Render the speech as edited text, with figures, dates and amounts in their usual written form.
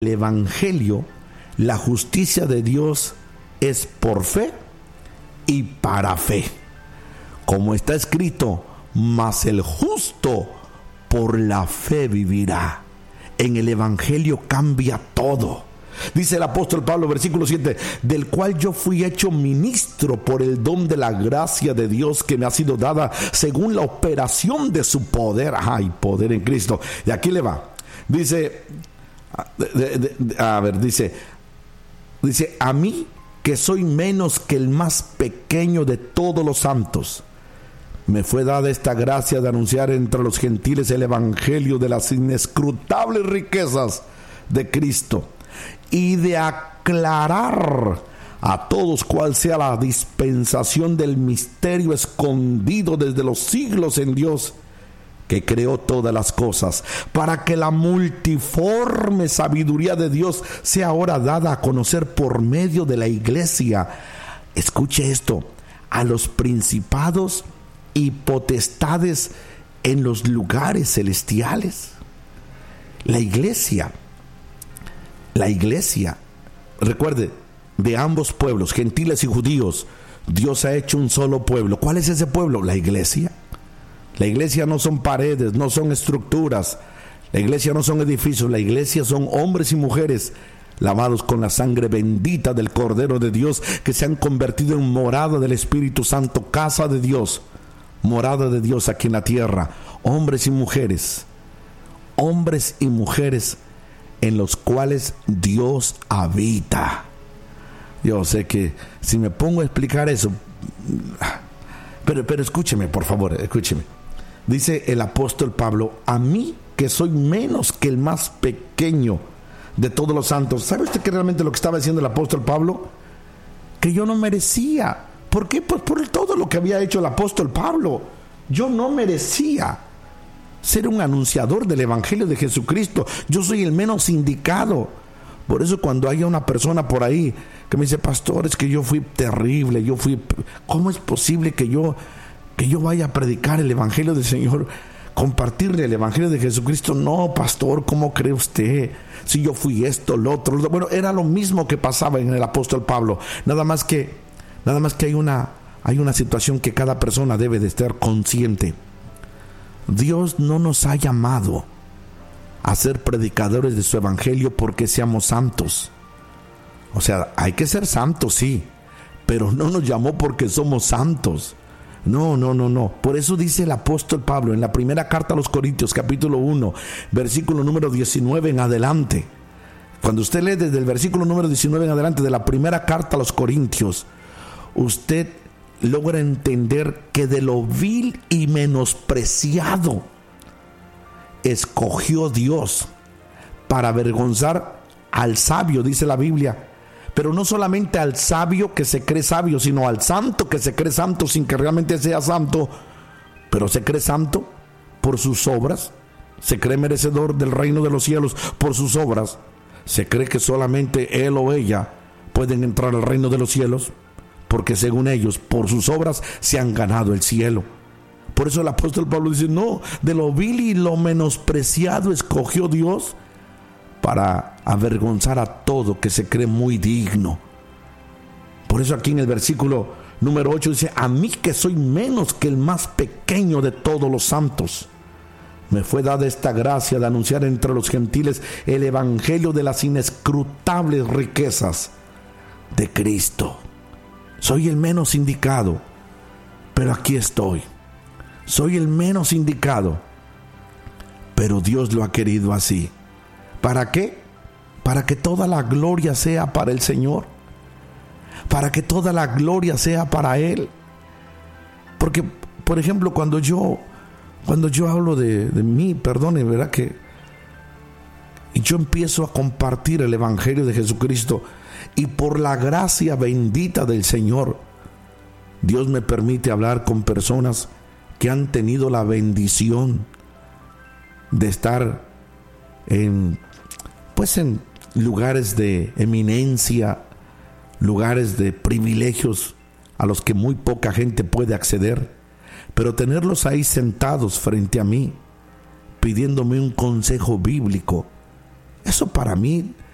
el Evangelio, la justicia de Dios es por fe y para fe. Como está escrito, mas el justo por la fe vivirá. En el Evangelio cambia todo. Dice el apóstol Pablo, versículo 7, del cual yo fui hecho ministro por el don de la gracia de Dios que me ha sido dada según la operación de su poder. ¡Ay, poder en Cristo! Y aquí le va. Dice, dice, a mí que soy menos que el más pequeño de todos los santos, me fue dada esta gracia de anunciar entre los gentiles el evangelio de las inescrutables riquezas de Cristo y de aclarar a todos cuál sea la dispensación del misterio escondido desde los siglos en Dios, que creó todas las cosas, para que la multiforme sabiduría de Dios sea ahora dada a conocer por medio de la iglesia. Escuche esto: a los principados y potestades en los lugares celestiales. La iglesia, recuerde, de ambos pueblos, gentiles y judíos, Dios ha hecho un solo pueblo. ¿Cuál es ese pueblo? La iglesia. La iglesia no son paredes, no son estructuras. La iglesia no son edificios. La iglesia son hombres y mujeres lavados con la sangre bendita del Cordero de Dios, que se han convertido en morada del Espíritu Santo, casa de Dios, morada de Dios aquí en la tierra. Hombres y mujeres en los cuales Dios habita. Yo sé que si me pongo a explicar eso, pero escúcheme, por favor, escúcheme. Dice el apóstol Pablo, a mí que soy menos que el más pequeño de todos los santos. ¿Sabe usted que realmente lo que estaba diciendo el apóstol Pablo? Que yo no merecía. ¿Por qué? Pues por todo lo que había hecho el apóstol Pablo. Yo no merecía ser un anunciador del evangelio de Jesucristo. Yo soy el menos indicado. Por eso cuando haya una persona por ahí que me dice, pastor, es que yo fui terrible, ¿cómo es posible que yo vaya a predicar el evangelio del Señor, compartirle el evangelio de Jesucristo? No, pastor, ¿cómo cree usted? Si yo fui esto, lo otro. Bueno, era lo mismo que pasaba en el apóstol Pablo. Nada más que hay una situación que cada persona debe de estar consciente. Dios no nos ha llamado a ser predicadores de su evangelio porque seamos santos. O sea, hay que ser santos, sí, pero no nos llamó porque somos santos. No. Por eso dice el apóstol Pablo en la primera carta a los Corintios, capítulo 1, versículo número 19 en adelante. Cuando usted lee desde el versículo número 19 en adelante de la primera carta a los Corintios, usted logra entender que de lo vil y menospreciado escogió Dios para avergonzar al sabio, dice la Biblia. Pero no solamente al sabio que se cree sabio, sino al santo que se cree santo sin que realmente sea santo, pero se cree santo por sus obras, se cree merecedor del reino de los cielos por sus obras, se cree que solamente él o ella pueden entrar al reino de los cielos, porque según ellos, por sus obras, se han ganado el cielo. Por eso el apóstol Pablo dice, no, de lo vil y lo menospreciado escogió Dios para avergonzar a todo que se cree muy digno. Por eso aquí en el versículo número 8 dice, a mí que soy menos que el más pequeño de todos los santos, me fue dada esta gracia de anunciar entre los gentiles el evangelio de las inescrutables riquezas de Cristo. Soy el menos indicado, pero aquí estoy. Soy el menos indicado, pero Dios lo ha querido así. ¿Para qué? Para que toda la gloria sea para el Señor. Para que toda la gloria sea para Él. Porque, por ejemplo, cuando yo hablo de mí, perdone, ¿verdad? Que yo empiezo a compartir el evangelio de Jesucristo, y por la gracia bendita del Señor, Dios me permite hablar con personas que han tenido la bendición de estar en lugares de eminencia, lugares de privilegios a los que muy poca gente puede acceder, pero tenerlos ahí sentados frente a mí, pidiéndome un consejo bíblico, eso para mí